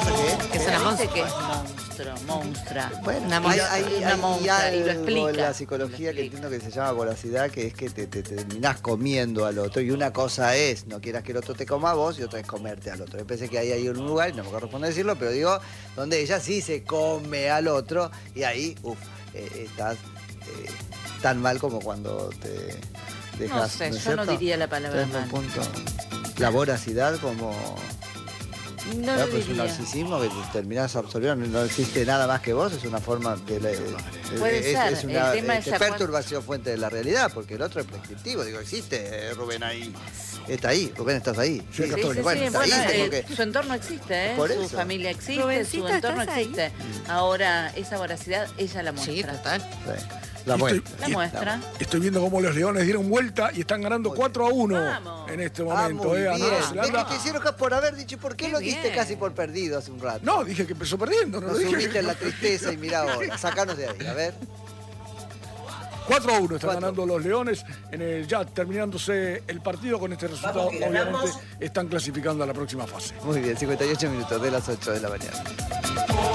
¿Qué? Es una Dice que monstrua. es monstrua. Bueno, Una hay monstrua, y lo algo explica. en la psicología que entiendo que se llama voracidad, que es que te terminás comiendo al otro. Y una cosa es, no quieras que el otro te coma a vos, y otra es comerte al otro. Yo pensé que hay un lugar, y no me corresponde decirlo, pero digo, donde ella sí se come al otro, y ahí, estás tan mal como cuando te dejas. No sé, ¿no es yo no cierto? diría la palabra Entonces, mal. un punto. La voracidad como... No Claro, lo pues es un diría. narcisismo que te terminás absorbiendo, no existe nada más que vos, es una forma de... Puede ser, es una el tema es ya perturbación fuente de la realidad, porque el otro es prescriptivo, digo, existe Rubén ahí, está ahí, Rubén estás ahí. Sí, Sí, sí, bueno, sí, está bueno, ahí, tengo que... su entorno existe, Por su eso. familia existe, su Rubensito, entorno ¿estás ahí? existe. Ahora, esa voracidad, ella la Sí, muestra. total. Sí, la Y muestra. La muestra. Estoy viendo cómo los Leones dieron vuelta y están ganando Muy 4-1 Vamos. en este Ah, momento. muy A bien. Nueva ¿Ves Zelanda. que te hicieron por haber dicho, ¿por qué Qué lo diste bien. casi por perdido hace un rato? No, dije que empezó perdiendo. No Nos dije sumiste que... en la tristeza y mirá ahora, sacanos de ahí, a ver. 4-1 están 4. ganando los Leones. Ya terminándose el partido con este resultado, obviamente están clasificando a la próxima fase. Muy bien, 58 minutos de las 8 de la mañana.